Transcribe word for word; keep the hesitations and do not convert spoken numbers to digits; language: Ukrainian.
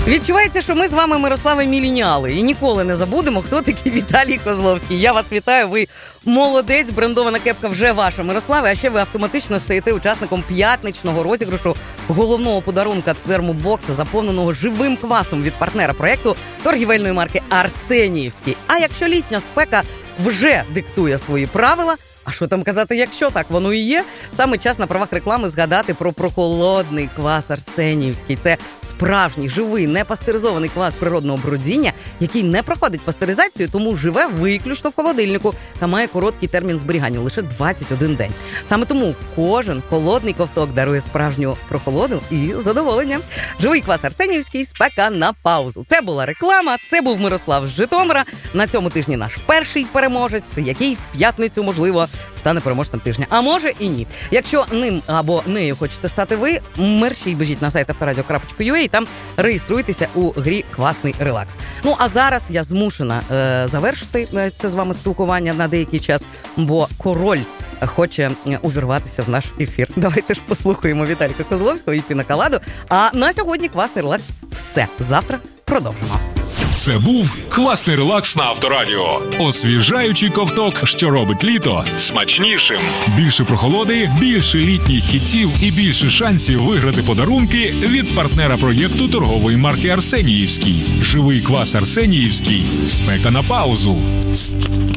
Відчувається, що ми з вами, Мирославе, міленіали. І ніколи не забудемо, хто такий Віталій Козловський. Я вас вітаю, ви молодець, брендована кепка вже ваша, Мирославе. А ще ви автоматично стаєте учасником п'ятничного розіграшу головного подарунка термобокса, заповненого живим квасом від партнера проєкту торгівельної марки Арсеніївський. А якщо літня спека вже диктує свої правила, а що там казати, якщо так воно і є? Саме час на правах реклами згадати про прохолодний квас Арсеніївський. Це справжній, живий, непастеризований квас природного бродіння, який не проходить пастеризацію, тому живе виключно в холодильнику та має короткий термін зберігання – лише двадцять один день. Саме тому кожен холодний ковток дарує справжню прохолоду і задоволення. Живий квас Арсеніївський, спека на паузу. Це була реклама, це був Мирослав з Житомира. На цьому тижні наш перший переможець, який в п'ятницю, можливо, стане переможцем тижня. А може і ні. Якщо ним або нею хочете стати ви, мерщій біжіть на сайт авторадіо крапка ю а і там реєструйтеся у грі «Класний релакс». Ну, а зараз я змушена е, завершити це з вами спілкування на деякий час, бо король хоче увірватися в наш ефір. Давайте ж послухаємо Віталіка Козловського і Пінаколаду. А на сьогодні «Класний релакс» все. Завтра продовжимо. Це був «Класний релакс» на Авторадіо. Освіжаючий ковток, що робить літо смачнішим. Більше прохолоди, більше літніх хітів і більше шансів виграти подарунки від партнера проєкту торгової марки Арсеніївський. Живий квас Арсеніївський. Спека на паузу.